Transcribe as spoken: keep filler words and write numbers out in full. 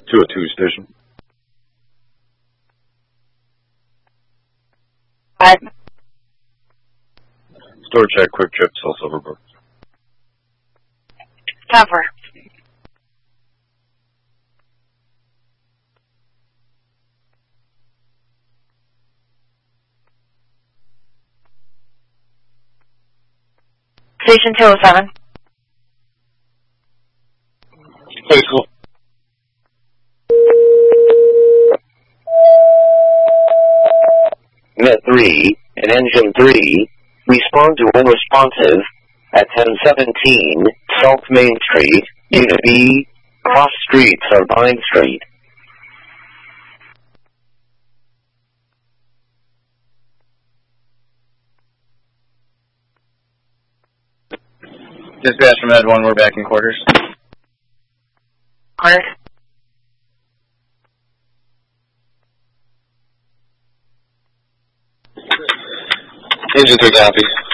two oh two station. Five. Store check, quick trip, Cell Silverbrook. Cover. Station two oh seven. Very cool. Met three and Engine three, respond to unresponsive at ten seventeen South Main Street, Unit B, cross streets on Pine Street. Dispatch from Ed one, we're back in quarters. Quarters. Engine three copies.